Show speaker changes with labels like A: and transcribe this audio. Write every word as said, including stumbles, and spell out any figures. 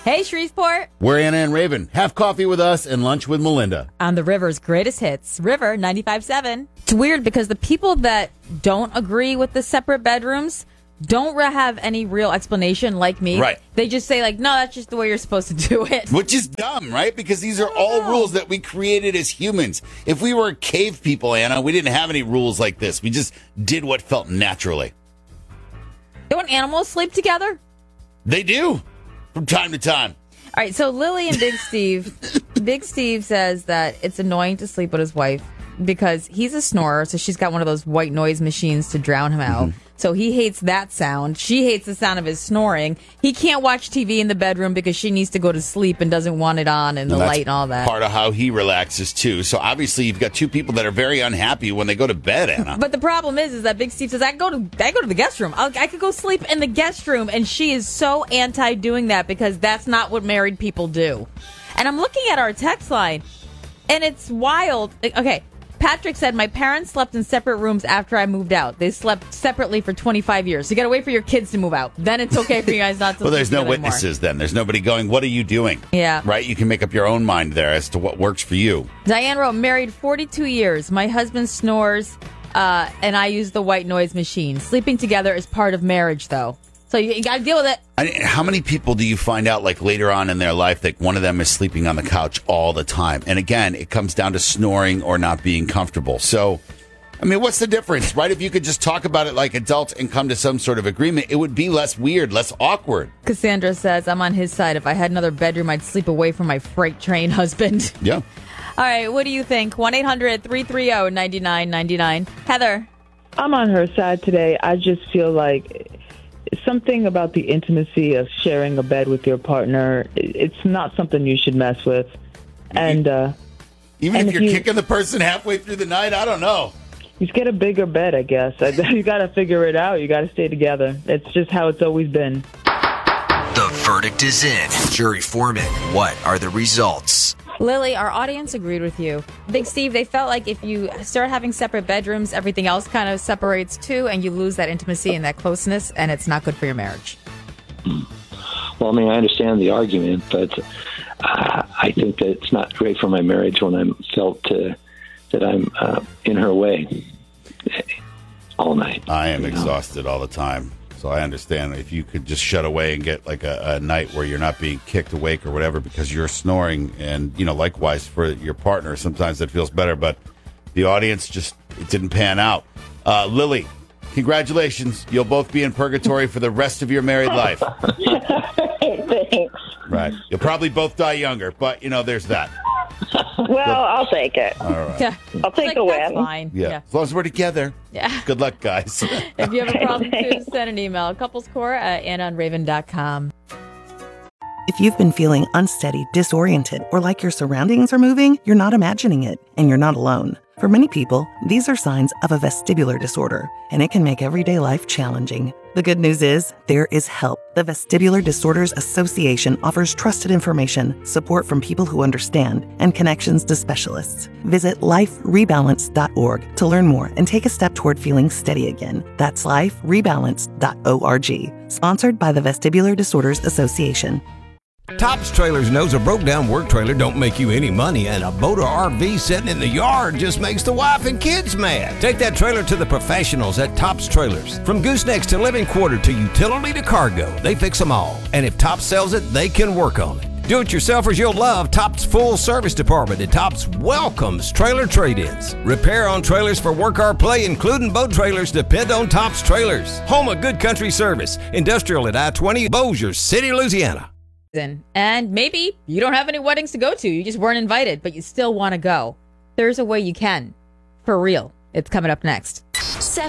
A: Hey, Shreveport.
B: We're Anna and Raven. Have coffee with us and lunch with Melinda.
A: On the River's greatest hits, River ninety-five point seven. It's weird because the people that don't agree with the separate bedrooms don't re- have any real explanation like me.
B: Right.
A: They just say, like, no, that's just the way you're supposed to do it.
B: Which is dumb, right? Because these are all
A: know.
B: rules that we created as humans. If we were cave people, Anna, we didn't have any rules like this. We just did what felt naturally.
A: Don't animals sleep together?
B: They do, from time to time.
A: All right, so Lily and Big Steve, Big Steve says that it's annoying to sleep with his wife because he's a snorer, so she's got one of those white noise machines to drown him out. Mm-hmm. So he hates that sound. She hates the sound of his snoring. He can't watch T V in the bedroom because she needs to go to sleep and doesn't want it on and the
B: and that's
A: light and all that.
B: Part of how he relaxes, too. So obviously you've got two people that are very unhappy when they go to bed, Anna.
A: But the problem is, is that Big Steve says, I go to I go to the guest room. I'll, I could go sleep in the guest room. And she is so anti doing that because that's not what married people do. And I'm looking at our text line, and it's wild. Okay. Patrick said, my parents slept in separate rooms after I moved out. They slept separately for twenty-five years. You got to wait for your kids to move out. Then it's okay for you guys not to
B: Well, there's
A: sleep
B: no witnesses
A: anymore.
B: then. There's nobody going, what are you doing?
A: Yeah.
B: Right? You can make up your own mind there as to what works for you.
A: Diane wrote, married forty-two years. My husband snores, uh, and I use the white noise machine. Sleeping together is part of marriage, though. So you, you got to deal with it.
B: I mean, how many people do you find out, like, later on in their life that one of them is sleeping on the couch all the time? And again, it comes down to snoring or not being comfortable. So, I mean, what's the difference, right? If you could just talk about it like adults and come to some sort of agreement, it would be less weird, less awkward.
A: Cassandra says, I'm on his side. If I had another bedroom, I'd sleep away from my freight train husband.
B: Yeah.
A: All right, what do you think? one eight hundred three three zero nine nine nine nine. Heather.
C: I'm on her side today. I just feel like something about the intimacy of sharing a bed with your partner, it's not something you should mess with. And uh,
B: Even
C: and
B: if
C: if
B: you're
C: you,
B: kicking the person halfway through the night, I don't know.
C: You get a bigger bed, I guess. You got to figure it out. You got to stay together. It's just how it's always been.
D: The verdict is in. Jury foreman, what are the results?
A: Lily, our audience agreed with you. Big Steve, they felt like if you start having separate bedrooms, everything else kind of separates too, and you lose that intimacy and that closeness, and it's not good for your marriage.
E: Well, I mean, I understand the argument, but uh, I think that it's not great for my marriage when I'm felt uh, that I'm uh, in her way all night.
B: I am
E: you know?
B: exhausted all the time. So I understand if you could just shut away and get like a, a night where you're not being kicked awake or whatever because you're snoring. And, you know, likewise for your partner, sometimes that feels better. But the audience just, it didn't pan out. Uh, Lily, congratulations. You'll both be in purgatory for the rest of your married life.
F: Thanks.
B: Right. You'll probably both die younger, but, you know, there's that.
F: Well, I'll take it.
B: All right.
A: Yeah.
F: I'll take
A: Like,
F: the
A: that's
F: win.
A: fine.
B: Yeah.
A: Yeah.
B: As long as we're together.
A: Yeah.
B: Good luck, guys.
A: If you have a problem, too, send an email. Couplescore at anna on raven dot com.
G: If you've been feeling unsteady, disoriented, or like your surroundings are moving, you're not imagining it, and you're not alone. For many people, these are signs of a vestibular disorder, and it can make everyday life challenging. The good news is, there is help. The Vestibular Disorders Association offers trusted information, support from people who understand, and connections to specialists. Visit life rebalance dot org to learn more and take a step toward feeling steady again. That's life rebalance dot org. Sponsored by the Vestibular Disorders Association.
H: Tops Trailers knows a broke-down work trailer don't make you any money, and a boat or R V sitting in the yard just makes the wife and kids mad. Take that trailer to the professionals at Tops Trailers. From goosenecks to living quarter to utility to cargo, they fix them all. And if Tops sells it, they can work on it. Do-it-yourselfers you'll love Tops Full Service Department at Tops welcomes trailer trade-ins. Repair on trailers for work or play, including boat trailers, depend on Tops Trailers. Home of Good Country Service. Industrial at I twenty, Bossier City, Louisiana.
A: And maybe you don't have any weddings to go to. You just weren't invited, but you still want to go. There's a way you can. For real. It's coming up next.